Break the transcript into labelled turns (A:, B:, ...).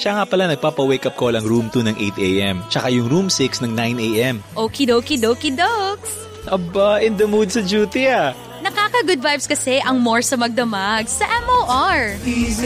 A: Siya nga pala nagpapa-wake up call ang room 2 ng 8 a.m. Tsaka yung room 6 ng 9 a.m.
B: Okie dokes.
A: Aba, in the mood sa duty ah.
B: Nakaka-good vibes kasi ang more sa magdamag sa MOR.